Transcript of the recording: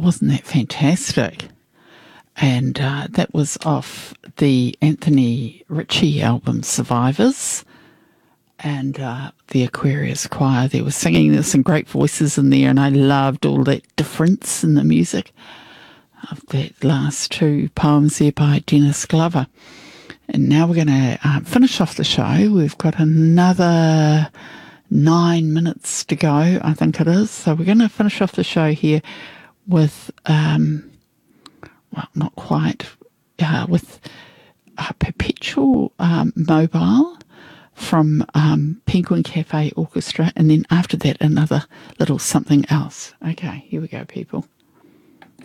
wasn't that fantastic? And that was off the Anthony Ritchie album Survivors. And the Aquarius Choir, they were singing. There's some great voices in there, and I loved all that difference in the music of that last two poems there by Dennis Glover. And now we're going to finish off the show. We've got another 9 minutes to go, I think it is. So we're going to finish off the show here with, well, not quite, with Perpetual Mobile from Penguin Cafe Orchestra, and then after that another little something else. Okay, here we go, people.